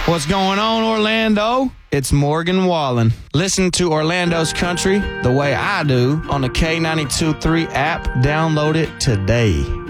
What's going on, Orlando? It's Morgan Wallen. Listen to Orlando's Country the way I do on the K92.3 app. Download it today.